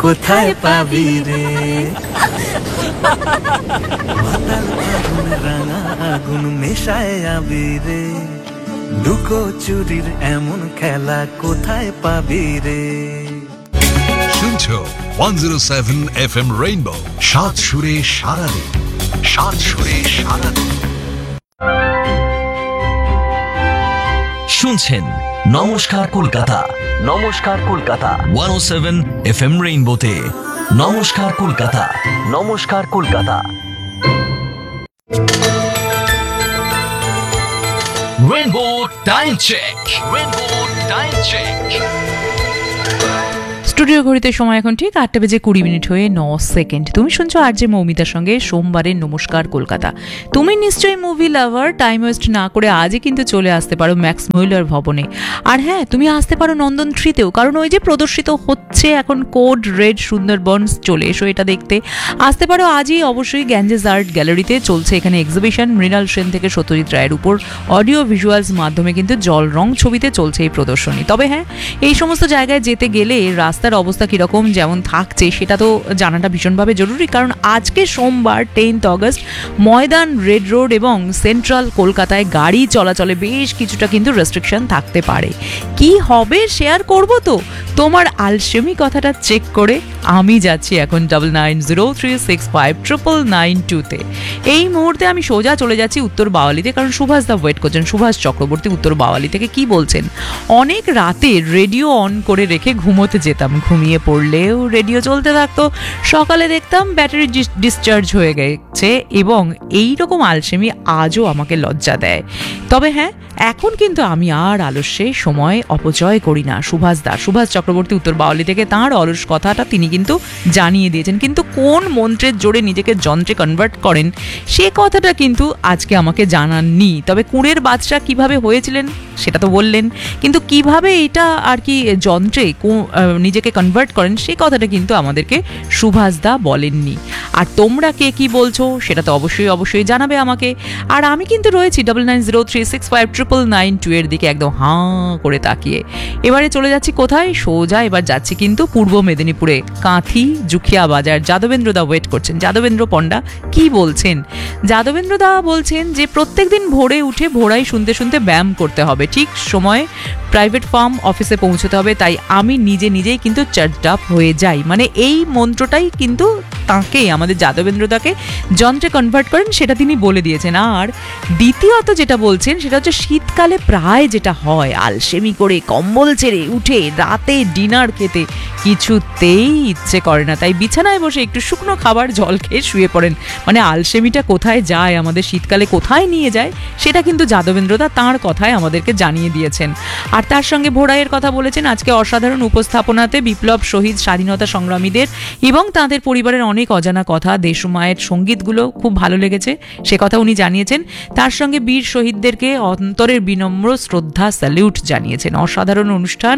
কোথায় পাবি রে মাতাল আগুন রাঙা আগুন মেশায় আবিরে লুকো চুরির এমন খেলা কোথায় পাবি রে শুনছো 107 FM রেইনবো সাত সুরে সারাদিন সাত সুরে সারাদিন শুনছেন নমস্কার কলকাতা 107 FM রেইনবোতে নমস্কার Kolkata rainbow time check studio ঘড়িতে সময় এখন ঠিক 8:20 হয়ে 9 সেকেন্ড। তুমি শুনছো আরজে মৌমিতার সঙ্গে সোমবারের নমস্কার কলকাতা। তুমি নিশ্চয়ই মুভি লাভার, টাইম ওয়েস্ট না করে আজই কিন্তু চলে আসতে পারো ম্যাক্স মহিলার ভবনে। আর হ্যাঁ, তুমি আসতে পারো নন্দন 3-তেও, কারণ ওই যে প্রদর্শিত হচ্ছে এখন কোড রেড সুন্দরবন, চলে এসো এটা দেখতে। আসতে পারো আজই অবশ্যই গ্যাঞ্জেস আর্ট গ্যালারিতে, চলছে এখানে এক্সিবিশন। মৃণাল সেন থেকে সত্যজিৎ রায়ের উপর অডিও ভিজুয়ালস মাধ্যমে কিন্তু জল রং ছবিতে চলছে এই প্রদর্শনী। তবে হ্যাঁ, এই সমস্ত জায়গায় যেতে গেলে রাস্তার অবস্থা কিরকম যেমন থাকছে সেটা তো জানাটা ভীষণভাবে জরুরি, কারণ আজকে সোমবার 10 অগস্ট ময়দান, রেড রোড এবং সেন্ট্রাল কলকাতায় গাড়ি চলাচলে বেশ কিছুটা কিন্তু রেস্ট্রিকশন থাকতে পারে। কি হবে শেয়ার করব তো, তোমার আলসেমি কথাটা চেক করে আমি যাচ্ছি এখন 9903659992-তে। এই মুহূর্তে আমি সোজা চলে যাচ্ছি উত্তর বাওয়ালিতে, কারণ সুভাষ দা ওয়েট করছেন। সুভাষ চক্রবর্তী উত্তর বাওয়ালি থেকে কি বলছেন: অনেক রাতে রেডিও অন করে রেখে ঘুমোতে যেতাম, ঘুমিয়ে পড়লেও রেডিও চলতে থাকতো, সকালে দেখতাম ব্যাটারি ডিসচার্জ হয়ে গেছে, এবং এই রকম আলসেমি আজও আমাকে লজ্জা দেয়। তবে হ্যাঁ, এখন কিন্তু আমি আর আলস্যে সময় অপচয় করি না। সুভাষ চক্রবর্তী উত্তর বাওয়ালি থেকে তাঁর অলস কথাটা তিনি কিন্তু জানিয়ে দিয়েছেন, কিন্তু কোন মন্ত্রের জোরে নিজেকে যন্ত্রে কনভার্ট করেন সে কথাটা কিন্তু আজকে আমাকে জানাননি। তবে কুঁড়ের বাদশা কিভাবে হয়েছিলেন সেটা তো বললেন, কিন্তু কিভাবে এটা আর কি যন্ত্রে নিজেকে কনভার্ট করেন সে কথাটা কিন্তু আমাদেরকে সুভাষদা বলেননি। আর তোমরা কে কি বলছো সেটা তো অবশ্যই জানাবে আমাকে। আর আমি কিন্তু রয়েছি 9903659992 এর দিকে একদম হাঁ করে তাকিয়ে। এবারে চলে যাচ্ছি কোথায়? সোজা এবার যাচ্ছি কিন্তু পূর্ব মেদিনীপুরে, কাঁথি জুখিয়া বাজার। যাদবেন্দ্র দা ওয়েট করছেন। যাদবেন্দ্র পণ্ডা কি বলছেন? যাদবেন্দ্র দা বলছেন যে প্রত্যেকদিন ভোরে উঠে ভোরাই শুনতে শুনতে ব্যায়াম করতে হবে, ঠিক সময়ে প্রাইভেট ফার্ম অফিসে পৌঁছতে হবে, তাই আমি নিজেই কিন্তু চার্জড আপ হয়ে যাই। মানে এই মন্ত্রটাই কিন্তু তাকে, আমাদের যাদবেন্দ্রদাকে যন্ত্রে কনভার্ট করেন সেটা তিনি বলে দিয়েছেন। আর দ্বিতীয়ত যেটা বলছেন সেটা হচ্ছে শীতকালে প্রায় যেটা হয়, আলসেমি করে কম্বল ছেড়ে উঠে রাতে ডিনার খেতে কিছুতেই ইচ্ছে করে না, তাই বিছানায় বসে একটু শুকনো খাবার জল খেয়ে শুয়ে পড়েন। মানে আলসেমিটা কোথায় যায়, আমাদের শীতকালে কোথায় নিয়ে যায় সেটা কিন্তু যাদবেন্দ্রদা তাঁর কথায় আমাদেরকে জানিয়ে দিয়েছেন। আর তার সঙ্গে ভোরাইয়ের কথা বলেছেন। আজকে অসাধারণ উপস্থাপনাতে বিপ্লব শহীদ স্বাধীনতা সংগ্রামীদের এবং তাদের পরিবারের অনেক অজানা কথা, দেশমায়ের সঙ্গীতগুলো খুব ভালো লেগেছে সে কথা উনি জানিয়েছেন। তার সঙ্গে বীর শহীদদেরকে অন্তরের বিনম্র শ্রদ্ধা, স্যালিউট জানিয়েছেন। অসাধারণ অনুষ্ঠান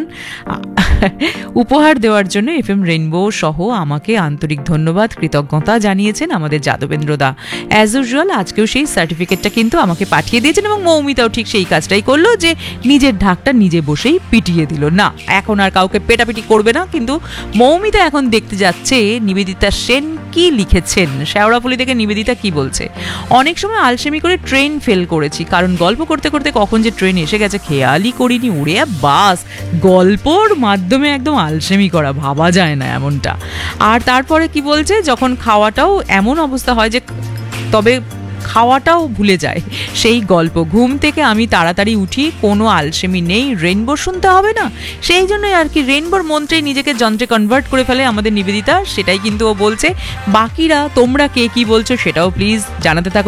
উপহার দেওয়ার জন্য এফএম রেইনবো সহ আমাকে আন্তরিক ধন্যবাদ, কৃতজ্ঞতা জানিয়েছেন আমাদের যাদবেন্দ্রদা। অ্যাজ ইউজুয়াল আজকেও সেই সার্টিফিকেটটা কিন্তু আমাকে পাঠিয়ে দিয়েছেন, এবং মৌমিতাও ঠিক সেই কাজটাই করলো, যে নিজের ঢাকটা নিজে বসেই পিটিয়ে দিল। না, এখন আর কাউকে পেটাপিটি করবে না, কিন্তু মৌমিতা এখন দেখতে যাচ্ছে নিবেদিতা সেন কি লিখেছেন। শেওড়াফুলি থেকে নিবেদিতা কি বলছে: অনেক সময় আলসেমি করে ট্রেন ফেল করেছি, কারণ গল্প করতে করতে কখন যে ট্রেন এসে গেছে খেয়ালই করিনি, উড়ে বাস। গল্পর মাধ্যমে একদম আলসেমি করা, ভাবা যায় না এমনটা। আর তারপরে কি বলছে, যখন খাওয়াটাও এমন অবস্থা হয় যে তবে খাওয়াটাও ভুলে যায় সেই গল্প। ঘুম থেকে আমি তাড়াতাড়ি উঠি, কোনো আলসেমি নেই, রেইনবো শুনতে হবে না, সেই জন্যই আর কি রেইনবোর মন্ত্রে নিজেকে যন্ত্রে কনভার্ট করে ফেলে আমাদের নিবেদিতা, সেটাই কিন্তু ও বলছে। বাকিরা তোমরা কে কি বলছো সেটাও প্লিজ জানাতে থাকো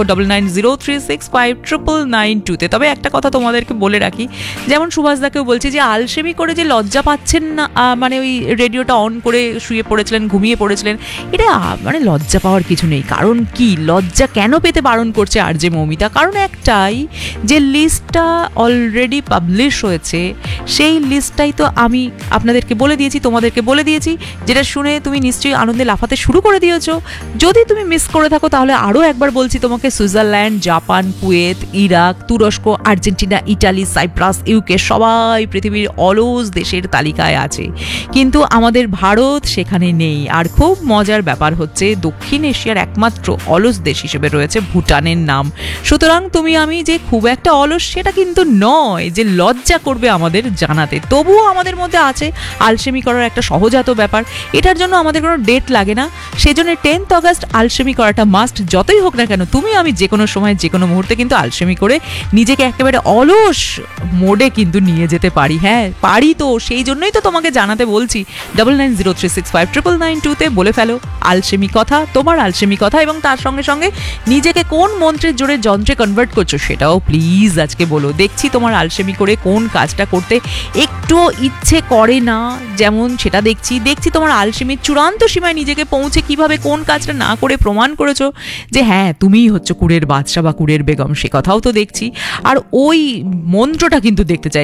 9903659992-তে। তবে একটা কথা তোমাদেরকে বলে রাখি, যেমন সুভাষদাকেও বলছি যে আলসেমি করে যে লজ্জা পাচ্ছেন না, মানে ওই রেডিওটা অন করে শুয়ে পড়েছিলেন, ঘুমিয়ে পড়েছিলেন, এটা মানে লজ্জা পাওয়ার কিছু নেই। কারণ কি, লজ্জা কেন পেতে বারণ করছে আরজে মৌমিতা, কারণ একটাই, যে লিস্টটা অলরেডি পাবলিশ হয়েছে সেই লিস্টটাই তো আমি আপনাদেরকে বলে দিয়েছি, তোমাদেরকে বলে দিয়েছি, যেটা শুনে তুমি নিশ্চয়ই আনন্দে লাফাতে শুরু করে দিয়েছো। যদি তুমি মিস করে থাকো তাহলে আরও একবার বলছি তোমাকে, সুইজারল্যান্ড, জাপান, কুয়েত, ইরাক, তুরস্ক, আর্জেন্টিনা, ইটালি, সাইপ্রাস, ইউকে সবাই পৃথিবীর অলস দেশের তালিকায় আছে, কিন্তু আমাদের ভারত সেখানে নেই। আর খুব মজার ব্যাপার হচ্ছে দক্ষিণ এশিয়ার একমাত্র অলস দেশ হিসেবে রয়েছে ভুটানের নাম। সুতরাং তুমি আমি যে খুব একটা অলস সেটা কিন্তু নয়, যে লজ্জা করবে আমাদের জানাতে। তবুও আমাদের মধ্যে আছে আলসেমি করার একটা সহজাত ব্যাপার, এটার জন্য আমাদের কোনো ডেট লাগে না। সেজন্য 10th অগস্ট আলসেমি করাটা মাস্ট, যতই হোক না কেন। তুমি আমি যে কোনো সময় যে কোনো মুহূর্তে কিন্তু আলসেমি করে নিজেকে একেবারে অলস মোডে কিন্তু নিয়ে যেতে পারি। হ্যাঁ পারি, তো সেই জন্যই তো তোমাকে জানাতে বলছি। 9903659992 বলে ফেলো আলসেমি কথা, তোমার আলসেমি কথা, এবং তার সঙ্গে সঙ্গে নিজেকে কোন মন্ত্রের জোরে যন্ত্রে কনভার্ট করছো সেটাও প্লিজ আজকে বলো। দেখছি তোমার আলসেমি করে কোন কাজটা করতে একটু ইচ্ছে করে না, যেমন সেটা দেখছি তোমার আলসেমির চূড়ান্ত সীমায় নিজেকে পৌঁছে কিভাবে কোন কাজটা না করে প্রমাণ করেছো যে হ্যাঁ তুমিই হচ্ছে কুড়ের বাদশা বা কুড়ের বেগম, সে কথাও তো দেখছি। আর ওই মন্ত্রটা কিন্তু দেখতে চাই